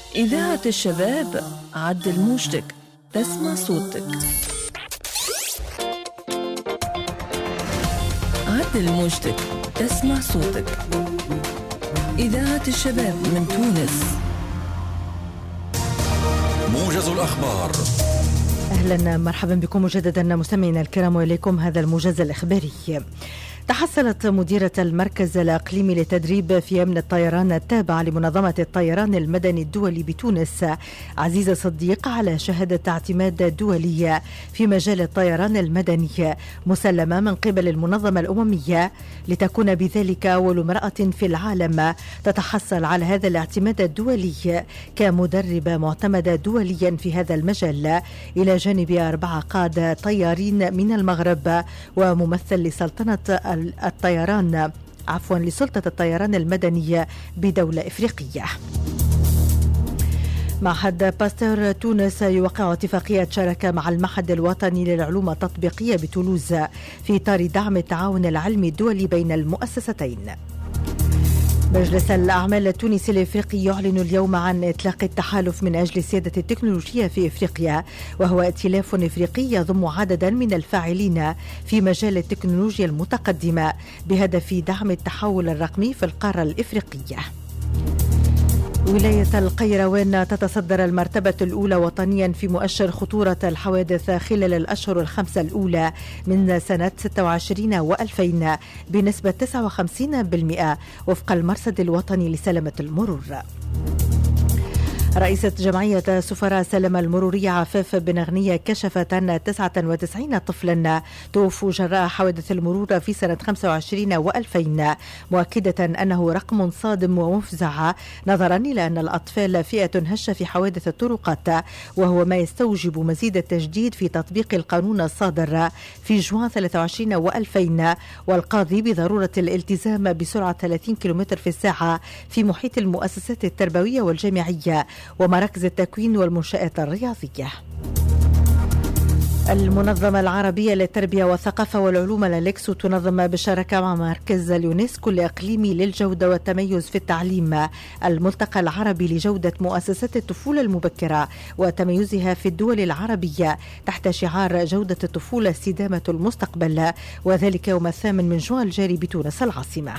إذاعة الشباب، عدل موجتك، تسمع صوتك. عدل موجتك، تسمع صوتك. إذاعة الشباب من تونس. موجز الأخبار. أهلا مرحبا بكم مجددا مستمعينا الكرام، وإليكم هذا الموجز الإخباري. تحصلت مديرة المركز الإقليمي للتدريب في أمن الطيران التابع لمنظمة الطيران المدني الدولي بتونس عزيزة صديق على شهادة اعتماد دولية في مجال الطيران المدني مسلمة من قبل المنظمة الأممية، لتكون بذلك أول امرأة في العالم تتحصل على هذا الاعتماد الدولي كمدربة معتمدة دوليا في هذا المجال، إلى جانب 4 قادة طيارين من المغرب وممثل لسلطة لسلطة الطيران المدني بدولة إفريقية. معهد باستور تونس يوقع اتفاقية شراكة مع المعهد الوطني للعلوم التطبيقية بتولوز في إطار دعم التعاون العلمي الدولي بين المؤسستين. مجلس الأعمال التونسي الإفريقي يعلن اليوم عن إطلاق التحالف من أجل سيادة التكنولوجيا في إفريقيا، وهو ائتلاف إفريقي يضم عددا من الفاعلين في مجال التكنولوجيا المتقدمة بهدف دعم التحول الرقمي في القارة الإفريقية. ولاية القيروان تتصدر المرتبة الأولى وطنيا في مؤشر خطورة الحوادث خلال الأشهر الخمسة الأولى من سنة 26 و2000 بنسبة 59% وفق المرصد الوطني لسلامة المرور. رئيسة جمعية سفراء سلامة المرورية عفاف بن أغنية كشفت أن 99 طفلا توفوا جراء حوادث المرور في سنة 25 و2000، مؤكدة أنه رقم صادم ومفزع نظرا إلى أن الأطفال فئة هشة في حوادث الطرقات، وهو ما يستوجب مزيد التجديد في تطبيق القانون الصادر في جوان 23 و2000 والقاضي بضرورة الالتزام بسرعة 30 كم في الساعة في محيط المؤسسات التربوية والجامعية ومراكز التكوين والمنشآت الرياضية. المنظمة العربية للتربية والثقافة والعلوم الأليكسو تنظم بالشراكة مع مركز اليونسكو الإقليمي للجودة والتميز في التعليم الملتقى العربي لجودة مؤسسات الطفولة المبكرة وتميزها في الدول العربية تحت شعار جودة الطفولة استدامة المستقبل، وذلك يوم 8 جوان الجاري بتونس العاصمة.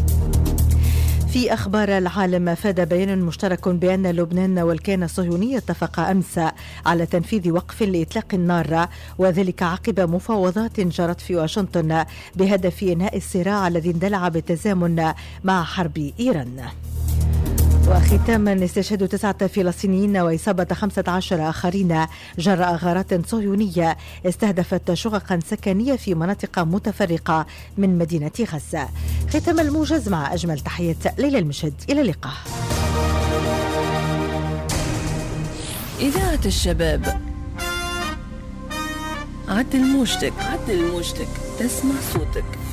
في أخبار العالم، فاد بيان مشترك بأن لبنان والكيان الصهيوني اتفقا أمس على تنفيذ وقف لإطلاق النار، وذلك عقب مفاوضات جرت في واشنطن بهدف إنهاء الصراع الذي اندلع بالتزامن مع حرب إيران. وختاما، استشهاد 9 فلسطينيين وإصابة 15 آخرين جراء غارات صهيونية استهدفت شققا سكنية في مناطق متفرقة من مدينة غزة. ختام الموجز مع أجمل تحيات ليلى المشهد، إلى اللقاء. إذاعة الشباب، عدل موجتك، عدل موجتك، تسمع صوتك.